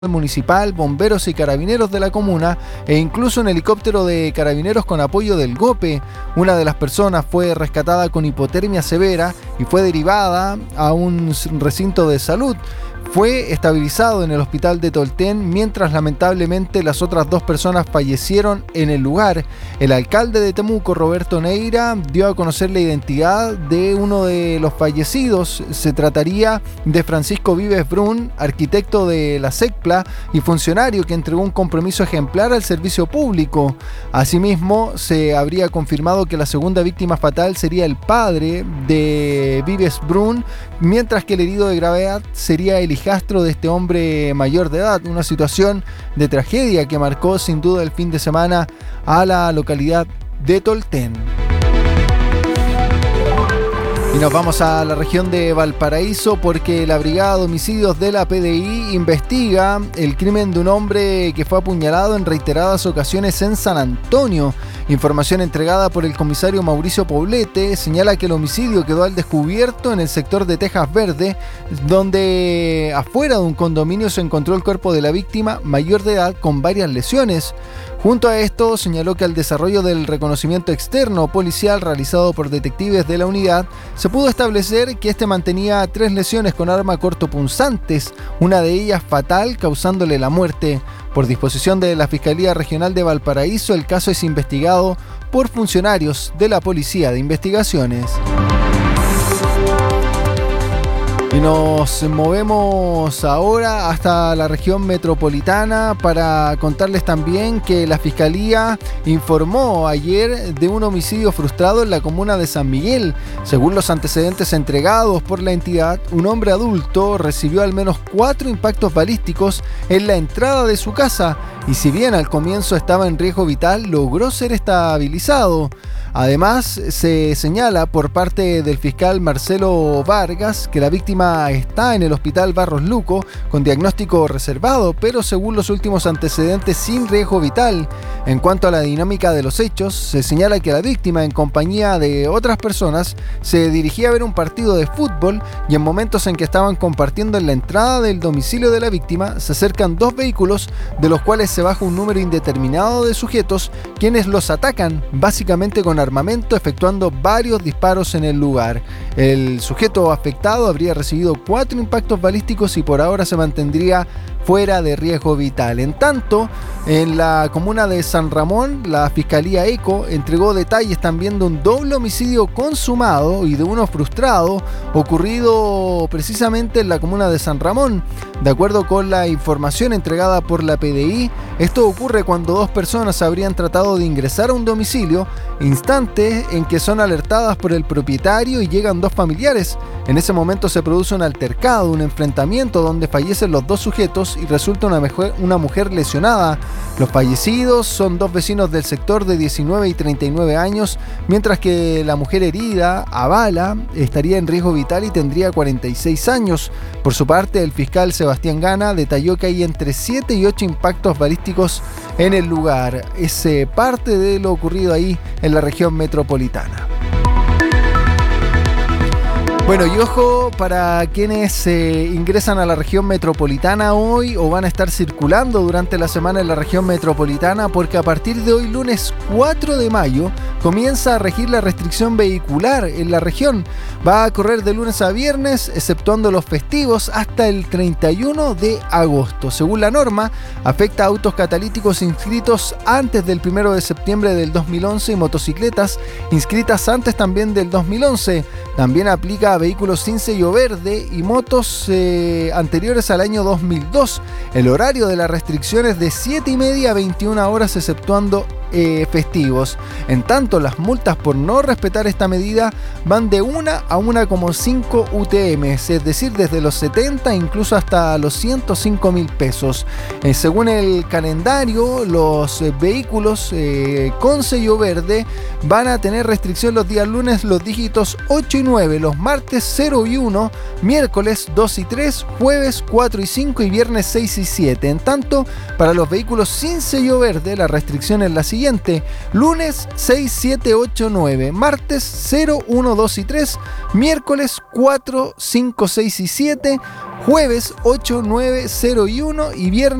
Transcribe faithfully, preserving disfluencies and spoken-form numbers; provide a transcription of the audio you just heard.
municipal, bomberos y carabineros de la comuna e incluso un helicóptero de carabineros con apoyo del GOPE. Una de las personas fue rescatada con hipotermia severa y fue derivada a un recinto de salud. Fue estabilizado en el hospital de Tolten, mientras lamentablemente las otras dos personas fallecieron en el lugar. El alcalde de Temuco, Roberto Neira, dio a conocer la identidad de uno de los fallecidos. Se trataría de Francisco Vives Brun, arquitecto de la SECPLA y funcionario que entregó un compromiso ejemplar al servicio público. Asimismo, se habría confirmado que la segunda víctima fatal sería el padre de Vives Brun, mientras que el herido de gravedad sería el hijastro de este hombre mayor de edad. Una situación de tragedia que marcó sin duda el fin de semana a la localidad de Tolten. Y nos vamos a la región de Valparaíso porque la Brigada de Homicidios de la P D I investiga el crimen de un hombre que fue apuñalado en reiteradas ocasiones en San Antonio. Información entregada por el comisario Mauricio Poblete señala que el homicidio quedó al descubierto en el sector de Tejas Verde, donde afuera de un condominio se encontró el cuerpo de la víctima mayor de edad con varias lesiones. Junto a esto, señaló que al desarrollo del reconocimiento externo policial realizado por detectives de la unidad, se pudo establecer que este mantenía tres lesiones con arma cortopunzantes, una de ellas fatal, causándole la muerte. Por disposición de la Fiscalía Regional de Valparaíso, el caso es investigado por funcionarios de la Policía de Investigaciones. Y nos movemos ahora hasta la región metropolitana para contarles también que la Fiscalía informó ayer de un homicidio frustrado en la comuna de San Miguel. Según los antecedentes entregados por la entidad, un hombre adulto recibió al menos cuatro impactos balísticos en la entrada de su casa y si bien al comienzo estaba en riesgo vital, logró ser estabilizado. Además, se señala por parte del fiscal Marcelo Vargas que la víctima está en el hospital Barros Luco con diagnóstico reservado, pero según los últimos antecedentes sin riesgo vital. En cuanto a la dinámica de los hechos, se señala que la víctima, en compañía de otras personas, se dirigía a ver un partido de fútbol y en momentos en que estaban compartiendo en la entrada del domicilio de la víctima, se acercan dos vehículos de los cuales se baja un número indeterminado de sujetos, quienes los atacan básicamente con armamento, efectuando varios disparos en el lugar. El sujeto afectado habría recibido cuatro impactos balísticos y por ahora se mantendría fuera de riesgo vital. En tanto, en la comuna de San Ramón, la Fiscalía ECO entregó detalles también de un doble homicidio consumado y de uno frustrado ocurrido precisamente en la comuna de San Ramón. De acuerdo con la información entregada por la P D I, esto ocurre cuando dos personas habrían tratado de ingresar a un domicilio, instante en que son alertadas por el propietario y llegan dos familiares. En ese momento se produce un altercado, un enfrentamiento donde fallecen los dos sujetos y resulta una mujer, una mujer lesionada. Los fallecidos son dos vecinos del sector de diecinueve y treinta y nueve años, mientras que la mujer herida, a bala, estaría en riesgo vital y tendría cuarenta y seis años. Por su parte, el fiscal Sebastián Gana detalló que hay entre siete y ocho impactos balísticos en el lugar. Es eh, parte de lo ocurrido ahí en la región metropolitana. Bueno, y ojo para quienes eh, ingresan a la región metropolitana hoy o van a estar circulando durante la semana en la región metropolitana, porque a partir de hoy, lunes cuatro de mayo, comienza a regir la restricción vehicular en la región. Va a correr de lunes a viernes, exceptuando los festivos, hasta el treinta y uno de agosto. Según la norma, afecta a autos catalíticos inscritos antes del primero de septiembre del dos mil once y motocicletas inscritas antes también del dos mil once. También aplica a vehículos sin sello verde y motos eh, anteriores al año dos mil dos. El horario de la restricción es de siete y media a veintiuna horas, exceptuando eh, festivos. En tanto, las multas por no respetar esta medida van de una a una coma cinco U T M, es decir, desde los setenta incluso hasta los ciento cinco mil pesos. Eh, según el calendario, los eh, vehículos eh, con sello verde van a tener restricción los días lunes los dígitos ocho y nueve, los martes cero y uno, miércoles dos y tres, jueves cuatro y cinco y viernes seis y siete. En tanto, para los vehículos sin sello verde, la restricción es la siguiente. siguiente: lunes seis, siete, ocho, nueve, martes cero, uno, dos y tres, miércoles cuatro, cinco, seis y siete, jueves ocho, nueve, cero y uno y viernes